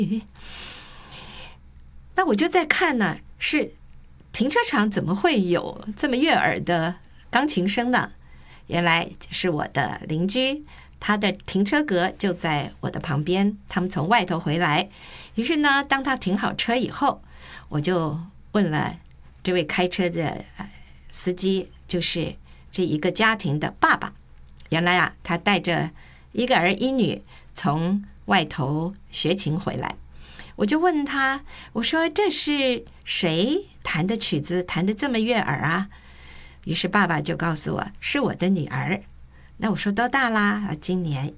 那我就在看呢，是停车场怎么会有这么悦耳的钢琴声呢？原来是我的邻居，他的停车格就在我的旁边，他们从外头回来。于是呢，当他停好车以后，我就问了这位开车的司机，就是这一个家庭的爸爸。原来啊，他带着一个儿一女从外头学琴回来。我就问他，我说这是谁弹的曲子，弹得这么悦耳啊？于是爸爸就告诉我，是我的女儿。那我说多大啦？今年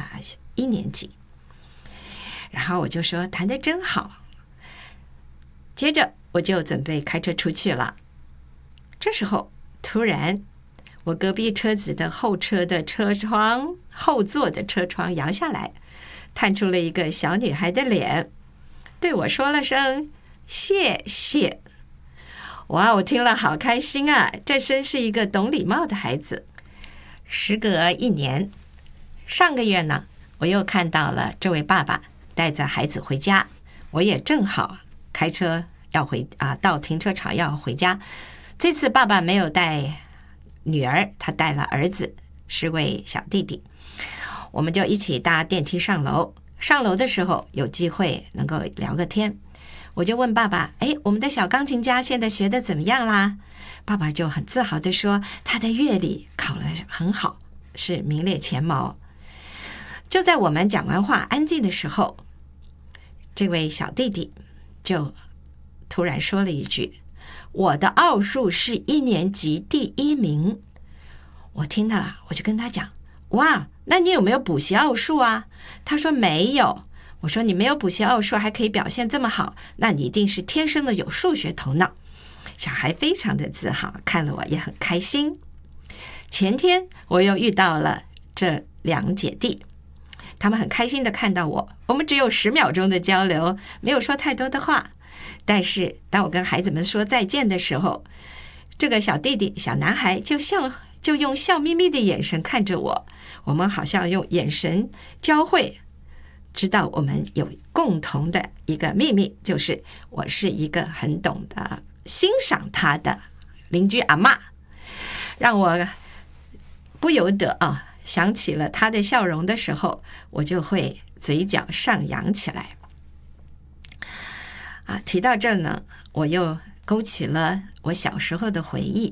1年级。然后我就说弹得真好。接着我就准备开车出去了。这时候突然我隔壁车子的后车的车窗，后座的车窗摇下来，探出了一个小女孩的脸，对我说了声谢谢。哇，我听了好开心啊，这真是一个懂礼貌的孩子。时隔1年，上个月呢，我又看到了这位爸爸带着孩子回家，我也正好开车要到停车场要回家。这次爸爸没有带女儿，他带了儿子，是位小弟弟。我们就一起搭电梯上楼。上楼的时候有机会能够聊个天，我就问爸爸，我们的小钢琴家现在学得怎么样啦？爸爸就很自豪地说，他的乐理考得很好，是名列前茅。就在我们讲完话安静的时候，这位小弟弟就突然说了一句，我的奥数是1年级第1名。我听到了，我就跟他讲，哇，那你有没有补习奥数啊？他说没有。我说你没有补习奥数还可以表现这么好，那你一定是天生的有数学头脑。小孩非常的自豪，看了我也很开心。前天我又遇到了这2姐弟，他们很开心的看到我们只有10秒钟的交流，没有说太多的话。但是当我跟孩子们说再见的时候，这个小弟弟小男孩就用笑眯眯的眼神看着我，我们好像用眼神交汇，知道我们有共同的一个秘密，就是我是一个很懂得欣赏他的邻居阿嬷，让我不由得想起了他的笑容的时候，我就会嘴角上扬起来。提到这儿呢，我又勾起了我小时候的回忆。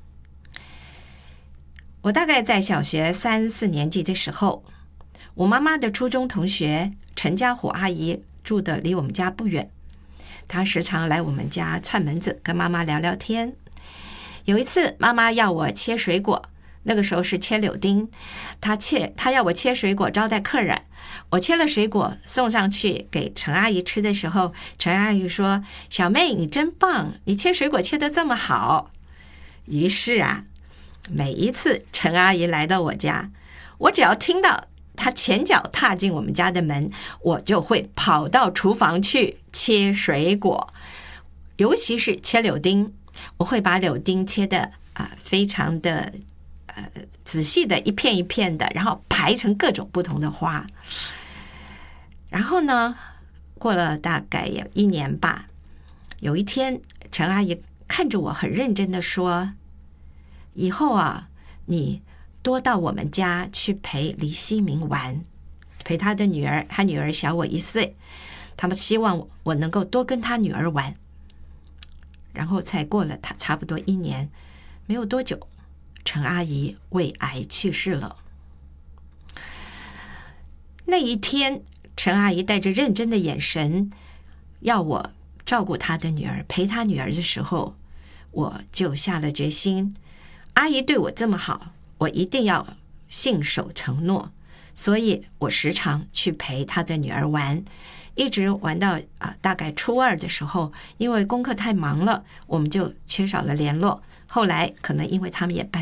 我大概在小学3、4年级的时候，我妈妈的初中同学陈家虎阿姨住的离我们家不远，她时常来我们家串门子，跟妈妈聊聊天。有一次妈妈要我切水果，那个时候是切柳丁，她要我切水果招待客人。我切了水果送上去给陈阿姨吃的时候，陈阿姨说，小妹你真棒，你切水果切得这么好。于是每一次陈阿姨来到我家，我只要听到她前脚踏进我们家的门，我就会跑到厨房去切水果，尤其是切柳丁，我会把柳丁切得非常的仔细的一片一片的，然后排成各种不同的花。然后呢，过了大概有1年吧，有一天陈阿姨看着我很认真的说，以后你多到我们家去陪李希明玩，陪他的女儿，他女儿小我1岁，他们希望我能够多跟他女儿玩。然后才过了差不多1年，没有多久，陈阿姨胃癌去世了。那一天，陈阿姨带着认真的眼神要我照顾她的女儿，陪她女儿的时候，我就下了决心，阿姨对我这么好，我一定要信守承诺。所以我时常去陪她的女儿玩，一直玩到大概初2的时候，因为功课太忙了，我们就缺少了联络。后来可能因为他们也搬